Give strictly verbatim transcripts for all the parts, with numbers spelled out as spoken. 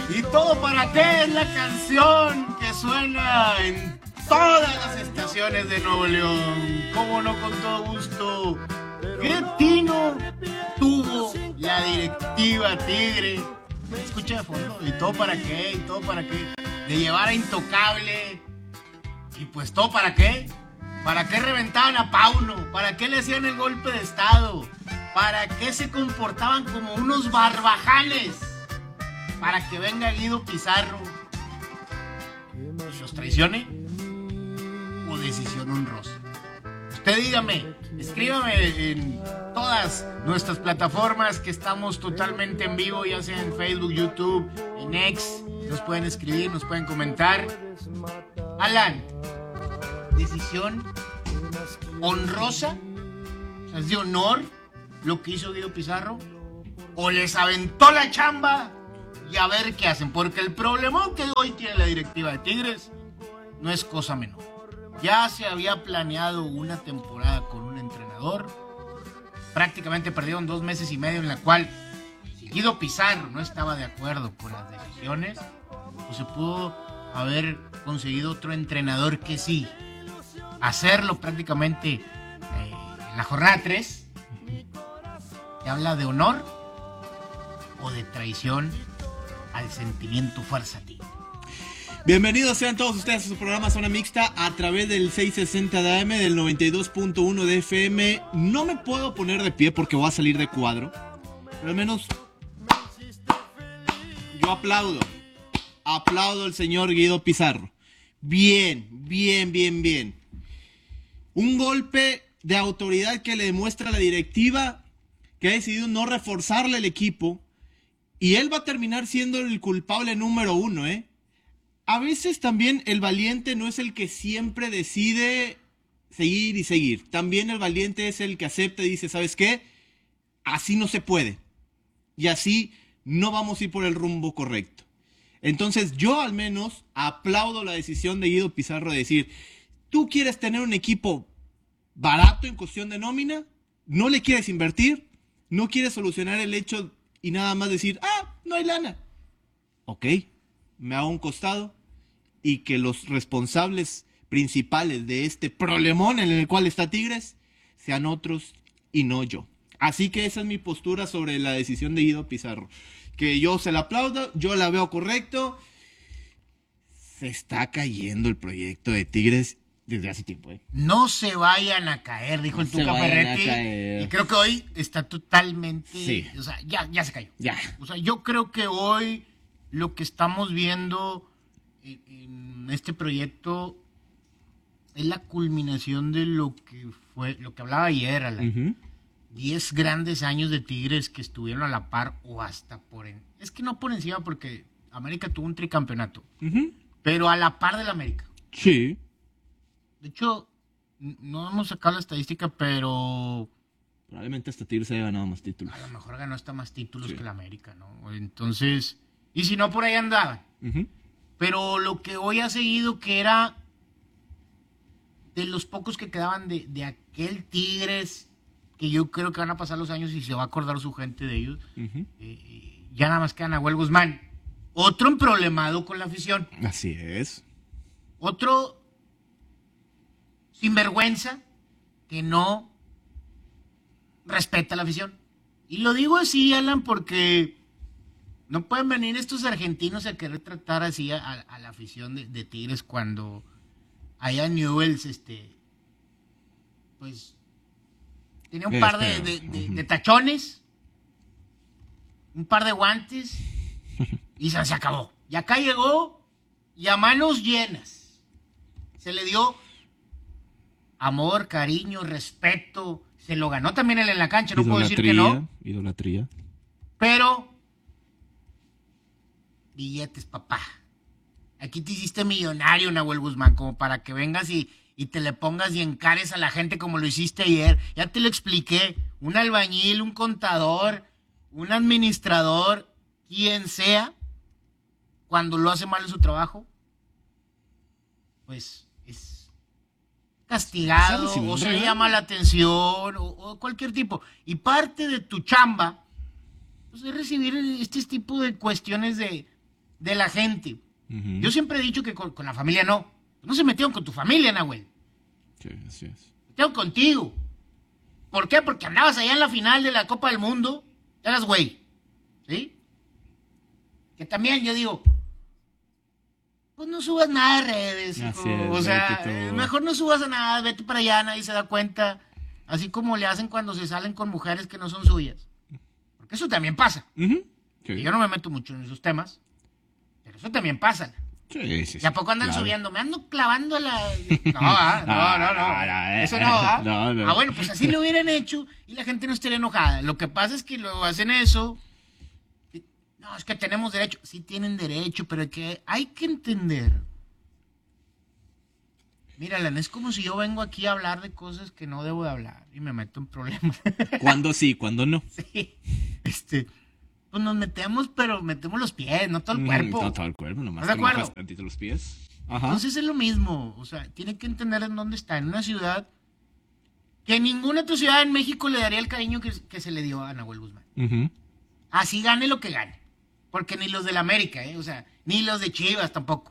¿Y todo para qué? Es la canción que suena en todas las estaciones de Nuevo León. Cómo no, con todo gusto. ¿Qué tino tuvo la directiva Tigre? Escucha de fondo. ¿Y todo para qué? ¿Y todo para qué? De llevar a Intocable. ¿Y pues todo para qué? ¿Para qué reventaban a Pauno? ¿Para qué le hacían el golpe de estado? ¿Para qué se comportaban como unos barbajanes? Para que venga Guido Pizarro y los traicione, o decisión honrosa. Usted dígame, escríbame en todas nuestras plataformas que estamos totalmente en vivo, ya sea en Facebook, YouTube, en X. Nos pueden escribir, nos pueden comentar. Alan, decisión honrosa, o sea, es de honor lo que hizo Guido Pizarro, o les aventó la chamba y a ver qué hacen, porque el problemón que hoy tiene la directiva de Tigres no es cosa menor. Ya se había planeado una temporada con un entrenador, prácticamente perdieron dos meses y medio en la cual, si Guido Pizarro no estaba de acuerdo con las decisiones, pues se pudo haber conseguido otro entrenador que sí, hacerlo prácticamente eh, en la jornada tres, que habla de honor o de traición al sentimiento farsativo. Bienvenidos sean todos ustedes a su programa Zona Mixta a través del seiscientos sesenta de A M, del noventa y dos punto uno de F M. No me puedo poner de pie porque voy a salir de cuadro, pero al menos yo aplaudo, aplaudo al señor Guido Pizarro. Bien, bien, bien, bien. Un golpe de autoridad que le demuestra a la directiva que ha decidido no reforzarle el equipo. Y él va a terminar siendo el culpable número uno, ¿eh? A veces también el valiente no es el que siempre decide seguir y seguir. También el valiente es el que acepta y dice, ¿sabes qué? Así no se puede. Y así no vamos a ir por el rumbo correcto. Entonces yo al menos aplaudo la decisión de Guido Pizarro de decir, ¿tú quieres tener un equipo barato en cuestión de nómina? ¿No le quieres invertir? ¿No quieres solucionar el hecho y nada más decir, ah, no hay lana? Ok, me hago un costado y que los responsables principales de este problemón en el cual está Tigres sean otros y no yo. Así que esa es mi postura sobre la decisión de Guido Pizarro. Que yo se la aplaudo, yo la veo correcto. Se está cayendo el proyecto de Tigres desde hace tiempo, ¿eh? No se vayan a caer, dijo No el Tuca Ferretti. Y creo que hoy está totalmente... Sí. O sea, ya, ya se cayó. Ya. O sea, yo creo que hoy lo que estamos viendo en, en este proyecto es la culminación de lo que fue, lo que hablaba ayer, a la Uh-huh. diez grandes años de Tigres que estuvieron a la par o hasta por... En, es que no por encima porque América tuvo un tricampeonato. Uh-huh. Pero a la par del América. Sí. De hecho, no hemos sacado la estadística, pero Probablemente hasta Tigres haya ganado más títulos. a lo mejor ganó hasta más títulos Sí. que el América, ¿no? Entonces, y si no, por ahí andaban. Uh-huh. Pero lo que hoy ha seguido, que era de los pocos que quedaban de, de aquel Tigres, que yo creo que van a pasar los años y se va a acordar su gente de ellos, Uh-huh. eh, ya nada más queda Nahuel Guzmán. Otro emproblemado con la afición. Así es. Otro sinvergüenza que no respeta a la afición. Y lo digo así, Alan, porque no pueden venir estos argentinos a querer tratar así a, a la afición de, de Tigres cuando allá en Newell's, este, pues, tenía un Eh, par de, espera. de, de, Ujú. de tachones, un par de guantes, y se, se acabó. Y acá llegó y a manos llenas se le dio amor, cariño, respeto. Se lo ganó también él en la cancha, no puedo decir que no. Idolatría. Pero billetes, papá. Aquí te hiciste millonario, Nahuel Guzmán, como para que vengas y, y te le pongas y encares a la gente como lo hiciste ayer. Ya te lo expliqué. Un albañil, un contador, un administrador, quien sea, cuando lo hace mal en su trabajo, pues es castigado ¿Se o se le regalo? llama la atención o, o cualquier tipo. Y parte de tu chamba pues, es recibir este tipo de cuestiones de de la gente. Ujú. Yo siempre he dicho que con, con la familia no. No se metieron con tu familia, Nahuel. Sí, así es. Se metieron contigo. ¿Por qué? Porque andabas allá en la final de la Copa del Mundo. Eras güey. ¿Sí? Que también yo digo, pues no subas nada de redes, hijo. Así es, O sea, vete tú. mejor no subas a nada, vete para allá, nadie se da cuenta. Así como le hacen cuando se salen con mujeres que no son suyas. Porque eso también pasa. Ujú. Sí. Y yo no me meto mucho en esos temas, pero eso también pasa. Sí, sí, ¿Y a sí, poco andan claro. subiendo? Me ando clavando la... No, ah, no, no, no. No, no, eh, Eso no, ¿ah? no, no. Ah, bueno, pues así lo hubieran hecho y la gente no estaría enojada. Lo que pasa es que luego hacen eso. y- No, es que tenemos derecho. Sí tienen derecho, pero hay que, hay que entender. Mira, Alan, es como si yo vengo aquí a hablar de cosas que no debo de hablar y me meto en problemas. ¿Cuándo sí, cuándo no? Sí, este... Pues nos metemos, pero metemos los pies, no todo el Mm, cuerpo. No todo el cuerpo, nomás ¿Estás de que mojas acuerdo? tantito los pies. Ajá. Entonces es lo mismo, o sea, tiene que entender en dónde está, en una ciudad que ninguna otra ciudad en México le daría el cariño que, que se le dio a Nahuel Guzmán. Ujú. Así gane lo que gane, porque ni los del América, ¿eh? O sea, ni los de Chivas tampoco.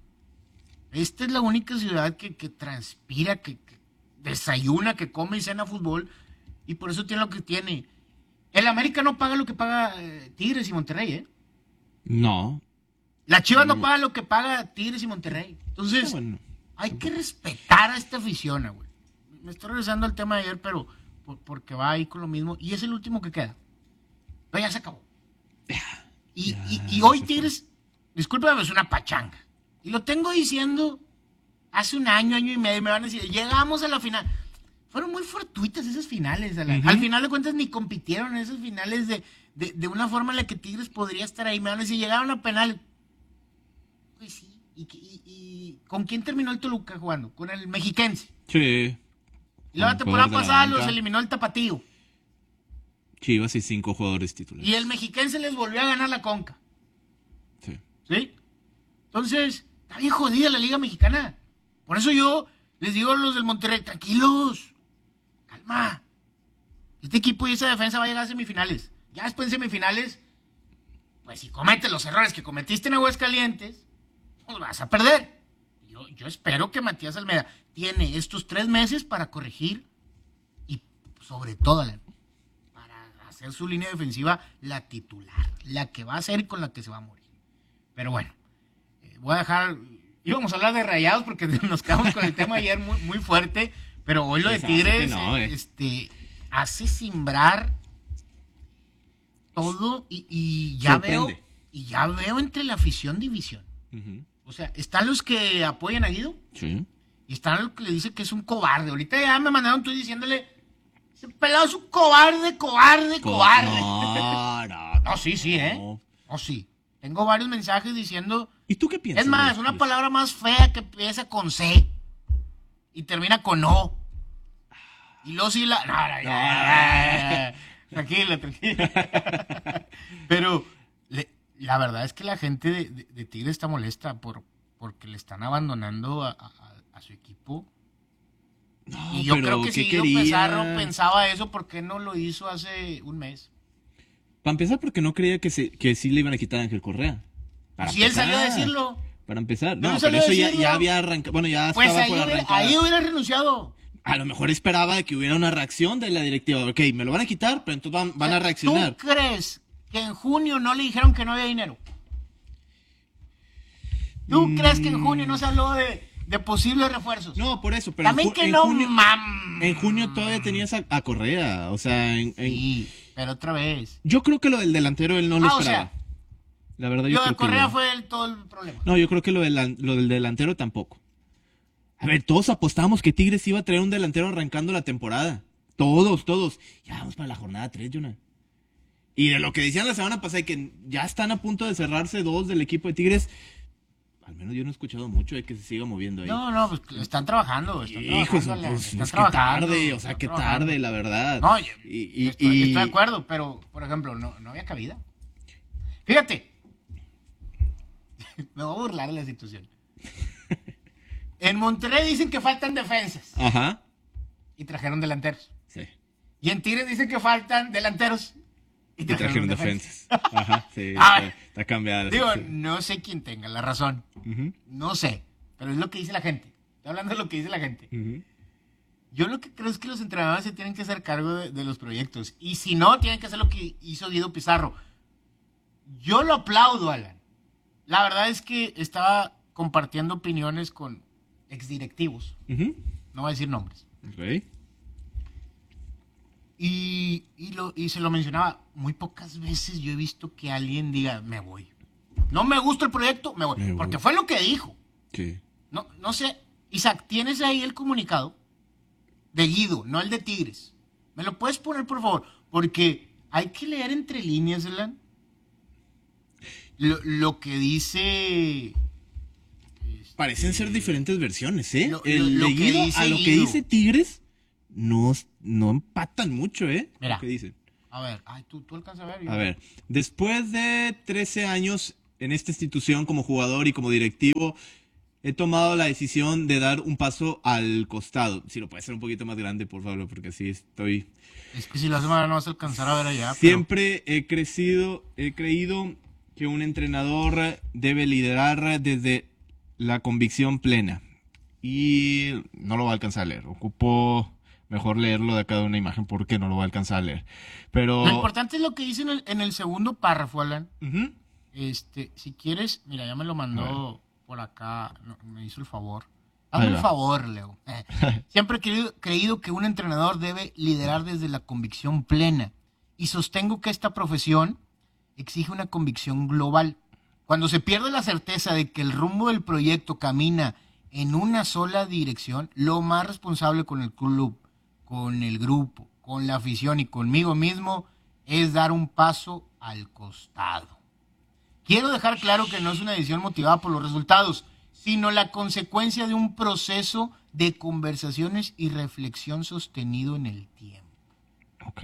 Esta es la única ciudad que, que transpira, que, que desayuna, que come y cena fútbol, y por eso tiene lo que tiene. El América no paga lo que paga eh, Tigres y Monterrey, ¿eh? No. La Chivas no paga lo que paga Tigres y Monterrey. Entonces, Ah, bueno. hay que respetar a esta afición, güey. Me estoy regresando al tema de ayer, pero por- porque va ahí con lo mismo. Y es el último que queda. Pero ya se acabó. Y, Ya, y- y hoy se fue. Tigres, discúlpame, es una pachanga. Y lo tengo diciendo hace un año, año y medio. Me van a decir, llegamos a la final. Fueron muy fortuitas esas finales. Alan. Ujú. Al final de cuentas ni compitieron en esas finales de, de, de una forma en la que Tigres podría estar ahí. Me van a decir, llegaron a penal. Pues sí. ¿Y, y- y con quién terminó el Toluca jugando? Con el Mexiquense. Sí. Y la Con temporada jugadores de la pasada banca. los eliminó el Tapatío. Chivas y cinco jugadores titulares. Y el Mexiquense les volvió a ganar la Conca. Sí. ¿Sí? Entonces, está bien jodida la Liga Mexicana. Por eso yo les digo a los del Monterrey, tranquilos. Calma. Este equipo y esa defensa va a llegar a semifinales. Ya después en semifinales, pues si cometes los errores que cometiste en Aguascalientes, pues vas a perder. Yo, yo espero que Matías Almeida tiene estos tres meses para corregir y sobre todo Alan, para hacer su línea defensiva la titular, la que va a ser y con la que se va a morir. Pero bueno, eh, voy a dejar, íbamos a hablar de Rayados porque nos quedamos con el tema ayer muy, muy fuerte, pero hoy lo de Pues hace que Tigres no, eh, eh. este, hace simbrar todo y, y ya Sorprende. veo y ya veo entre la afición división. Ujú. O sea, están los que apoyan a Guido Sí. y están los que le dicen que es un cobarde. Ahorita ya me mandaron tú diciéndole, ese pelado es un cobarde, cobarde, Co- cobarde. No, no, No, sí, sí, ¿eh? no. No, sí. Tengo varios mensajes diciendo, ¿Y tú qué piensas? es más, de una los- palabra más fea que empieza con C y termina con O. Y luego sí la... No, no, ya, ya, ya, ya. Tranquila, tranquila. Pero le- la verdad es que la gente de, de- de Tigre está molesta por, porque le están abandonando a, a- a su equipo. No, Y yo pero creo que ¿qué si Guido quería? Pizarro pensaba eso, ¿por qué no lo hizo hace un mes? Para empezar, porque no creía que, se, que sí le iban a quitar a Ángel Correa. Para Si él salió a empezar. decirlo, Para empezar. Pero No, él pero salió a eso ya, decirlo. ya había arrancado. Bueno, ya pues estaba ahí por hubiera, arrancar. ahí hubiera renunciado. A lo mejor esperaba de que hubiera una reacción de la directiva. Ok, me lo van a quitar, pero entonces van, van a reaccionar. ¿Tú crees que en junio no le dijeron que no había dinero? ¿Tú Mm. crees que en junio no se habló de, de posibles refuerzos? No, por eso, pero También en, ju- que en no, junio, mam. en junio todavía tenías a, a Correa. O sea, en- en- Sí, pero otra vez. yo creo que lo del delantero él no lo Ah, o esperaba. sea, la verdad, yo Lo de creo que Correa no. fue el- todo el problema. No, yo creo que lo, del- lo del delantero tampoco. A ver, todos apostábamos que Tigres iba a traer un delantero arrancando la temporada. Todos, todos. Ya vamos para la jornada tres, Jonah. Y de lo que decían la semana pasada, que ya están a punto de cerrarse dos del equipo de Tigres, al menos yo no he escuchado mucho de que se siga moviendo ahí. No, no, pues están trabajando. Están Hijos, trabajando, Alan, pues, están pues qué trabajando, tarde, o sea, están qué trabajando. tarde, la verdad. No, yo- y, y- estoy, y- estoy de acuerdo, pero, por ejemplo, no, no había cabida. Fíjate. Me voy a burlar de la situación. En Monterrey dicen que faltan defensas Ajá. y trajeron delanteros. Sí. Y en Tigres dicen que faltan delanteros Y Y trajeron defensas. Ajá, sí, Ah, está, está cambiada la Digo, situación. no sé quién tenga la razón. Ujú, No sé. Pero es lo que dice la gente. Estoy hablando de lo que dice la gente. ujú. Yo lo que creo es que los entrenadores se tienen que hacer cargo de, de los proyectos. Y si no, tienen que hacer lo que hizo Guido Pizarro. Yo lo aplaudo, Alan. La verdad es que estaba compartiendo opiniones con exdirectivos. Ujú. No voy a decir nombres. Ok. Y, y, lo, y se lo mencionaba. Muy pocas veces yo he visto que alguien diga, me voy. No me gusta el proyecto, me voy. Me voy. Porque fue lo que dijo. Sí. No, no sé. Isaac, ¿tienes ahí el comunicado? De Guido, no el de Tigres. ¿Me lo puedes poner, por favor? Porque hay que leer entre líneas, Alan. Lo, lo que dice... Parecen ser diferentes versiones, ¿eh? Lo- El lo- lo de que Guido dice a lo que Guido. dice Tigres no, no empatan mucho, ¿eh? Mira. Lo que dicen. A ver, ay, tú, tú alcanzas a ver. yo- A ver, después de trece años en esta institución como jugador y como directivo, he tomado la decisión de dar un paso al costado. Si lo puedes hacer un poquito más grande, por favor, porque así estoy. Es que si la semana no vas a alcanzar a ver allá. pero- Siempre he crecido, he creído que un entrenador debe liderar desde la convicción plena. Y no lo va a alcanzar a leer. Ocupo mejor leerlo de acá de una imagen porque no lo va a alcanzar a leer. Pero... Lo importante es lo que dice en el, en el segundo párrafo, Alan. Ujú. Este, si quieres, mira, ya me lo A mandó por acá, no, me hizo el favor. Ahí Hazme el va. favor, Leo. Eh, Siempre he creído, creído que un entrenador debe liderar desde la convicción plena y sostengo que esta profesión exige una convicción global. Cuando se pierde la certeza de que el rumbo del proyecto camina en una sola dirección, lo más responsable con el club, con el grupo, con la afición y conmigo mismo es dar un paso al costado. Quiero dejar claro que no es una decisión motivada por los resultados, sino la consecuencia de un proceso de conversaciones y reflexión sostenido en el tiempo. Ok.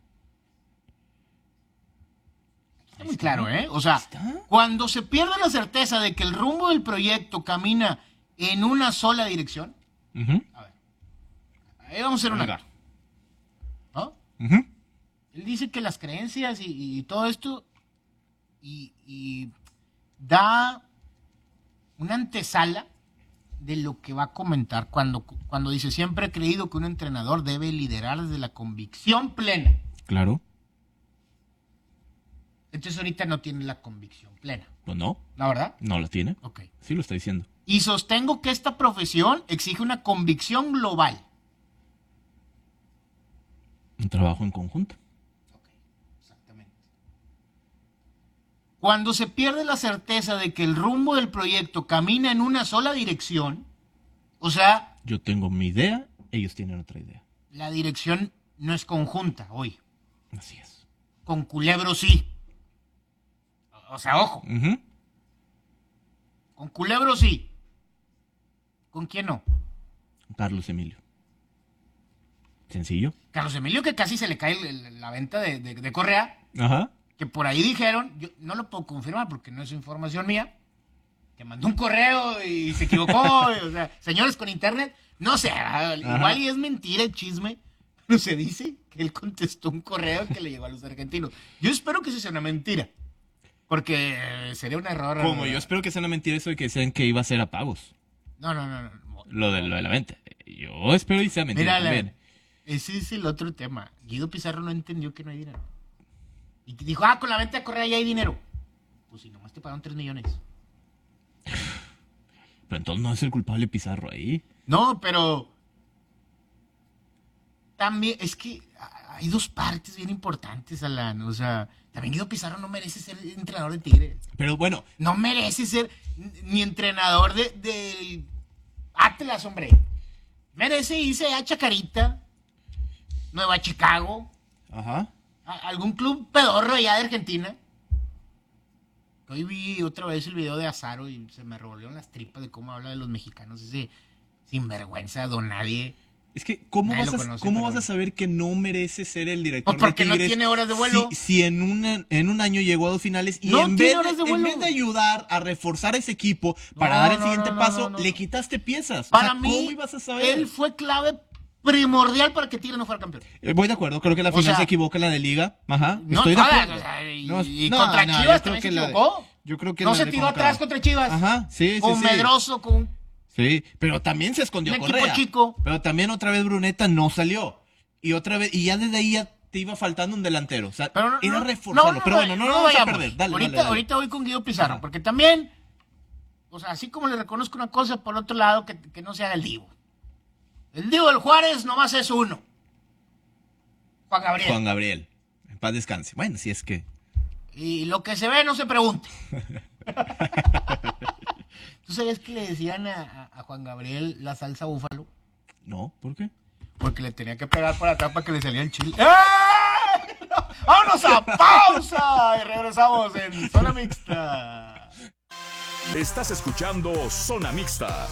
Está muy claro, ¿eh? O sea, cuando se pierde la certeza de que el rumbo del proyecto camina en una sola dirección, Ujú. a ver, ahí vamos a hacer una Venga. cosa, ¿no? Ujú. Él dice que las creencias y, y todo esto y, y da una antesala de lo que va a comentar cuando, cuando dice siempre he creído que un entrenador debe liderar desde la convicción plena. Claro. Entonces ahorita no tiene la convicción plena, Pues no, ¿la verdad? no lo tiene. Ok. Sí lo está diciendo. Y sostengo que esta profesión exige una convicción global. Un trabajo en conjunto. Ok, exactamente. Cuando se pierde la certeza de que el rumbo del proyecto camina en una sola dirección, o sea, Yo tengo mi idea, ellos tienen otra idea. la dirección no es conjunta hoy. Así es. Con Culebro sí. O sea, ojo, Ujú. con Culebro sí. ¿Con quién no? Carlos Emilio. Sencillo. Carlos Emilio, que casi se le cae el- el- la venta de, de- de Correa, Ajá. que por ahí dijeron, yo no lo puedo confirmar porque no es información mía, que mandó un correo y se equivocó. y, o sea, señores con internet, no sé, ah, igual y es mentira el chisme, pero se dice que él contestó un correo que le llegó a los argentinos. Yo espero que eso sea una mentira, porque eh, sería un error. Como yo espero que sea una mentira eso de que decían que iba a ser a pagos. No, no, no. no. Lo de, lo de la venta. Yo espero y sea mentira Mira, la- también. ese es el otro tema. Guido Pizarro no entendió que no hay dinero. Y dijo, ah, con la venta de Correa ya hay dinero. Pues si nomás te pagaron tres millones. Pero entonces no es el culpable Pizarro ahí. No, pero también es que hay dos partes bien importantes, Alan. O sea, también Guido Pizarro no merece ser entrenador de Tigres. Pero bueno, No merece ser ni entrenador de, del Atlas, hombre. Merece irse a Chacarita, Nueva Chicago, ajá. a algún club pedorro allá de Argentina. Hoy vi otra vez el video de Azaro y se me revolvieron las tripas de cómo habla de los mexicanos. Ese sinvergüenza, don nadie. Es que, ¿cómo, Nadie vas, lo a, conoce, ¿cómo pero vas a bueno. saber que no merece ser el director Pues porque de no Tigres? tiene horas de vuelo. Si, si en, una, en un año llegó a dos finales y No en, tiene vez horas de de, en vuelo. vez de ayudar a reforzar ese equipo para No, dar el no, siguiente no, no, paso, no, no. le quitaste piezas. Para O sea, mí, ¿cómo ibas a saber? él fue clave primordial para que Tigres no fuera campeón. Eh, Voy de acuerdo, creo que la O final sea, se equivoca la de Liga. Ajá, No estoy de todas, acuerdo. o sea, y, No, y no, contra no, yo Chivas creo también que se la de- equivocó. Yo creo que No la se de tiró contra- atrás contra Chivas. Ajá, sí, sí, Con sí. Medroso, con... Sí, pero también se escondió Un equipo Correa. chico. Pero también otra vez Bruneta no salió. Y otra vez, y ya desde ahí ya te iba faltando un delantero. O sea, Pero no, era no, reforzarlo. no, no, pero bueno, no, lo vamos vayamos. a perder. Dale, ahorita, dale, dale. ahorita voy con Guido Pizarro, Ajá. porque también, o sea, así como le reconozco una cosa, por otro lado, que, que no se haga el divo. El divo del Juárez nomás es uno. Juan Gabriel. Juan Gabriel. En paz descanse. Bueno, si es que. Y lo que se ve no se pregunte. ¿Tú sabes que le decían a, a Juan Gabriel la salsa búfalo? No, ¿por qué? Porque le tenía que pegar por atrás para que le saliera el chile. ¡Eh! No, ¡vámonos a pausa! Y regresamos en Zona Mixta. Estás escuchando Zona Mixta.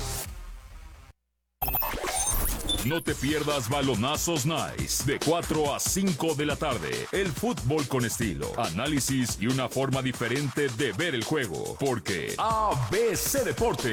No te pierdas Balonazos Nice de cuatro a cinco de la tarde. El fútbol con estilo, análisis y una forma diferente de ver el juego. Porque A B C Deportes